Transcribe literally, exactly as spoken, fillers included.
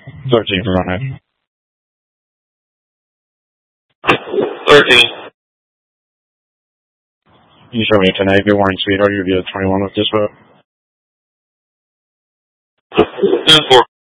thirteen for running. thirteen. You show me a ten eight. Good morning, sweetheart. You'll be at twenty-one with this vote. ten four.